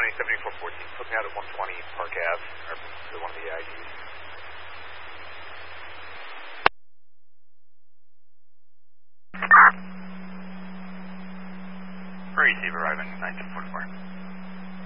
7414. Put me out at 120 Park Ave, or one of the IDs. Receive arriving 9244.